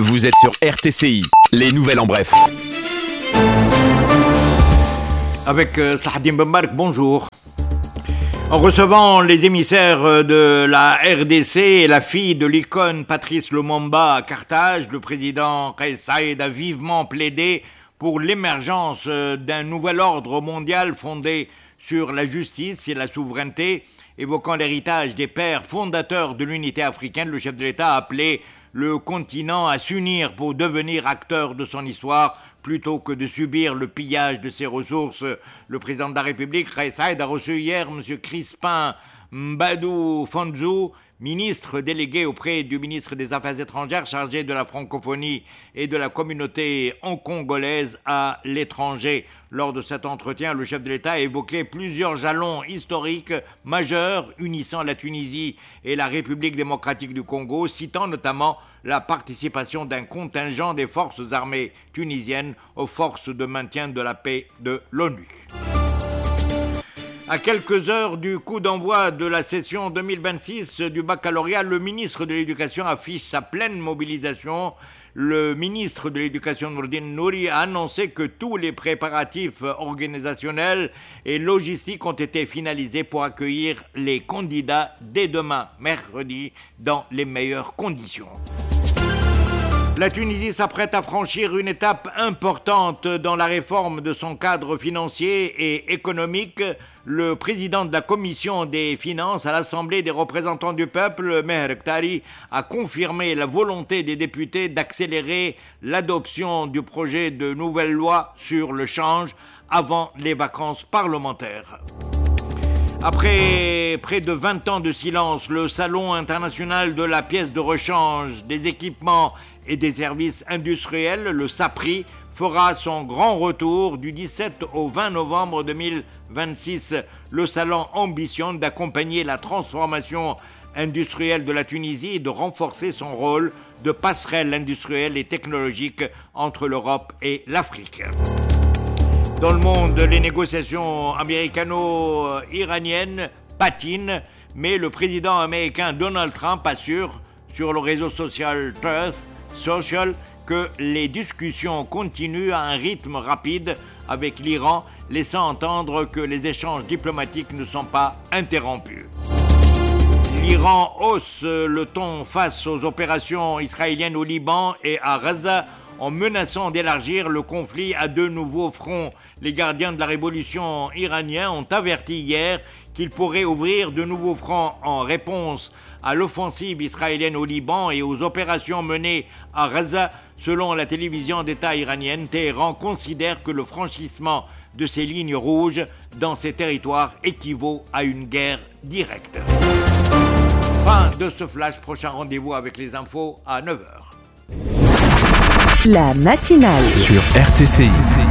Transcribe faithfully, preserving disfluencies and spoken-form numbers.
Vous êtes sur R T C I, les nouvelles en bref. Avec euh, Slahaddin Benbark, bonjour. En recevant les émissaires de la R D C et la fille de l'icône Patrice Lumumba à Carthage, le président Kais Saied a vivement plaidé pour l'émergence d'un nouvel ordre mondial fondé sur la justice et la souveraineté. Évoquant l'héritage des pères fondateurs de l'unité africaine, le chef de l'État a appelé le continent à s'unir pour devenir acteur de son histoire plutôt que de subir le pillage de ses ressources. Le président de la République, Kais Saied, a reçu hier M. Crispin Mbadou Fonzou, ministre délégué auprès du ministre des Affaires étrangères chargé de la francophonie et de la communauté congolaise à l'étranger. Lors de cet entretien, le chef de l'État a évoqué plusieurs jalons historiques majeurs unissant la Tunisie et la République démocratique du Congo, citant notamment la participation d'un contingent des forces armées tunisiennes aux forces de maintien de la paix de l'ONU. À quelques heures du coup d'envoi de la session deux mille vingt-six du baccalauréat, le ministre de l'Éducation affiche sa pleine mobilisation. Le ministre de l'Éducation, Nourdine Nouri, a annoncé que tous les préparatifs organisationnels et logistiques ont été finalisés pour accueillir les candidats dès demain, mercredi, dans les meilleures conditions. La Tunisie s'apprête à franchir une étape importante dans la réforme de son cadre financier et économique. Le président de la commission des finances à l'Assemblée des représentants du peuple, Meher Ktari, a confirmé la volonté des députés d'accélérer l'adoption du projet de nouvelle loi sur le change avant les vacances parlementaires. Après près de vingt ans de silence, le Salon international de la pièce de rechange, des équipements et des services industriels, le SAPRI, fera son grand retour du dix-sept au vingt novembre deux mille vingt-six. Le salon ambitionne d'accompagner la transformation industrielle de la Tunisie et de renforcer son rôle de passerelle industrielle et technologique entre l'Europe et l'Afrique. Dans le monde, les négociations américano-iraniennes patinent, mais le président américain Donald Trump assure sur le réseau social Truth Social que les discussions continuent à un rythme rapide avec l'Iran, laissant entendre que les échanges diplomatiques ne sont pas interrompus. L'Iran hausse le ton face aux opérations israéliennes au Liban et à Gaza en menaçant d'élargir le conflit à deux nouveaux fronts. Les gardiens de la révolution iraniens ont averti hier qu'ils pourraient ouvrir de nouveaux fronts en réponse à l'offensive israélienne au Liban et aux opérations menées à Gaza. Selon la télévision d'État iranienne, Téhéran considère que le franchissement de ces lignes rouges dans ces territoires équivaut à une guerre directe. Fin de ce flash, prochain rendez-vous avec les infos à neuf heures. La matinale sur R T C I.